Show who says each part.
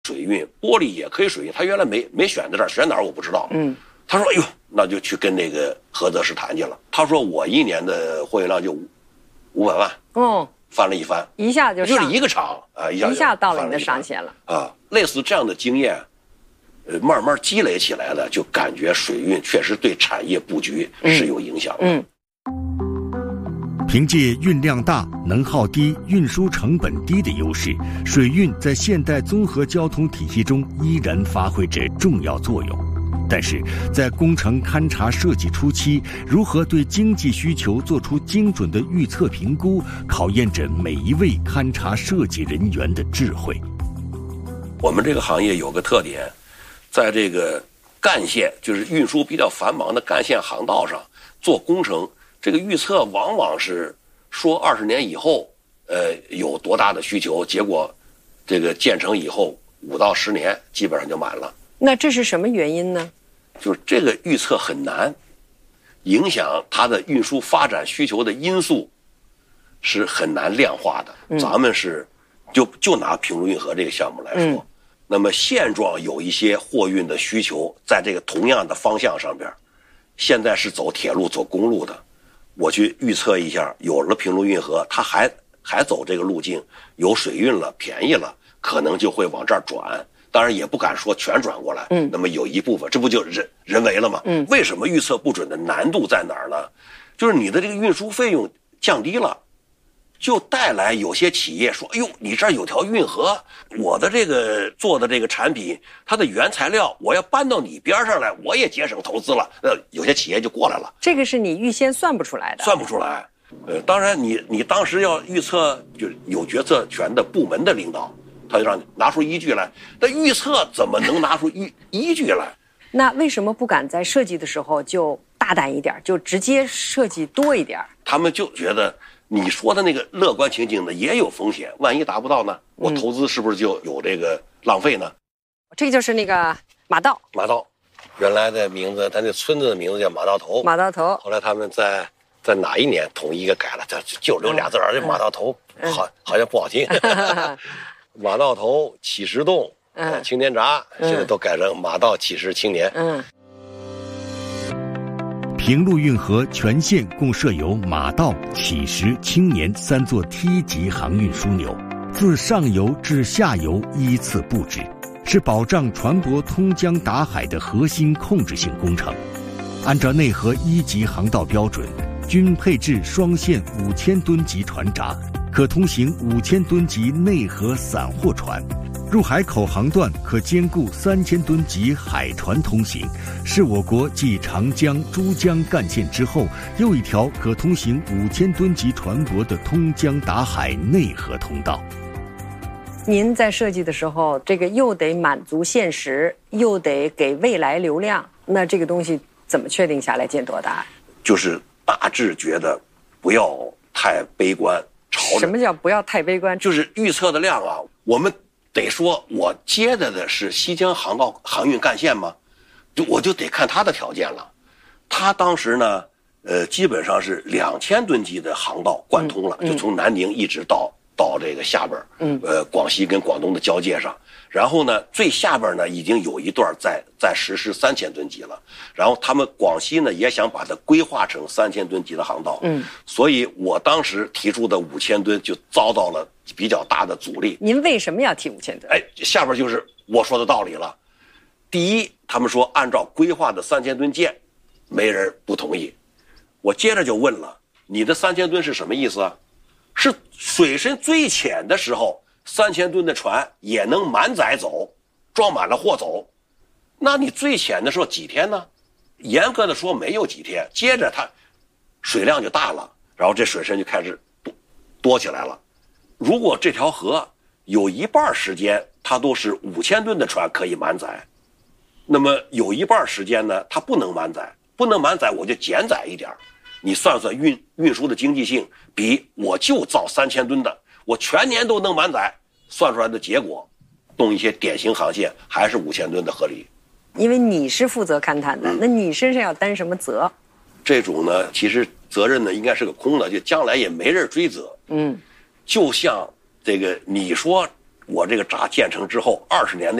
Speaker 1: 水运，玻璃也可以水运。他原来没选在这儿，选哪儿我不知道。他说：“哎呦，那就去跟那个菏泽市谈去了。”他说：“我一年的货运量就500万。”翻了一番，
Speaker 2: 一下就是
Speaker 1: 一个厂啊，一
Speaker 2: 下到了你的上限了
Speaker 1: 啊。类似这样的经验，慢慢积累起来了，就感觉水运确实对产业布局是有影响的。
Speaker 3: 凭借运量大、能耗低、运输成本低的优势，水运在现代综合交通体系中依然发挥着重要作用。但是在工程勘察设计初期，如何对经济需求做出精准的预测评估，考验着每一位勘察设计人员的智慧。
Speaker 1: 我们这个行业有个特点，在这个干线，就是运输比较繁忙的干线航道上做工程，这个预测往往是说20年以后，有多大的需求，结果这个建成以后5到10年基本上就满了。
Speaker 2: 那这是什么原因呢？
Speaker 1: 就是这个预测很难，影响它的运输发展需求的因素是很难量化的。咱们是就拿平陆运河这个项目来说，那么现状有一些货运的需求在这个同样的方向上边，现在是走铁路走公路的，我去预测一下，有了平陆运河，它还走这个路径，有水运了，便宜了，可能就会往这儿转。当然也不敢说全转过来，那么有一部分，这不就人为了吗？为什么预测不准的难度在哪儿呢？就是你的这个运输费用降低了，就带来有些企业说：“哎呦，你这儿有条运河，我的这个做的这个产品，它的原材料我要搬到你边上来，我也节省投资了。”有些企业就过来了。
Speaker 2: 这个是你预先算不出来的，
Speaker 1: 算不出来。当然你当时要预测，就是有决策权的部门的领导。他就让你拿出依据来，那预测怎么能拿出依据来？
Speaker 2: 那为什么不敢在设计的时候就大胆一点，就直接设计多一点？
Speaker 1: 他们就觉得你说的那个乐观情景呢也有风险，万一达不到呢，我投资是不是就有这个浪费呢？
Speaker 2: 这个就是那个马道，
Speaker 1: 原来的名字，他那村子的名字叫马道头。后来他们在哪一年统一给改了，就留俩字儿，这马道头，好像不好听。马道头启石洞，青年闸，现在都改成马道启石青年。
Speaker 3: 平陆运河全线共设有马道、启石、青年3座梯级航运枢纽，自上游至下游依次布置，是保障船舶通江达海的核心控制性工程。按照内河1级航道标准，均配置双线5000吨级船闸，可通行5000吨级内河散货船，入海口航段可兼顾3000吨级海船通行，是我国继长江、珠江干线之后又一条可通行5000吨级船舶的通江达海内河通道。
Speaker 2: 您在设计的时候，这个又得满足现实，又得给未来流量，那这个东西怎么确定下来见多大？
Speaker 1: 就是大致觉得不要太悲观。
Speaker 2: 什么叫不要太悲观？
Speaker 1: 就是预测的量啊，我们得说，我接的是西江航运干线吗？我就得看它的条件了。它当时呢，基本上是2000吨级的航道贯通了，就从南宁一直到这个下边，广西跟广东的交界上。然后呢，最下边呢已经有一段在实施3000吨级了。然后他们广西呢也想把它规划成3000吨级的航道。所以我当时提出的5000吨就遭到了比较大的阻力。
Speaker 2: 您为什么要提5000吨？
Speaker 1: 下边就是我说的道理了。第一，他们说按照规划的3000吨建，没人不同意。我接着就问了，你的3000吨是什么意思啊？是水深最浅的时候，3000吨的船也能满载走，装满了货走。那你最浅的时候几天呢？严格的说没有几天，接着它水量就大了，然后这水深就开始多起来了。如果这条河有一半时间它都是5000吨的船可以满载，那么有一半时间呢它不能满载，我就减载一点。你算算运输的经济性，比我就造3000吨的，我全年都能满载，算出来的结果，动一些典型航线还是5000吨的合理。
Speaker 2: 因为你是负责勘探的，那你身上要担什么责？
Speaker 1: 这种呢，其实责任呢应该是个空的，就将来也没人追责。就像这个，你说我这个闸建成之后20年内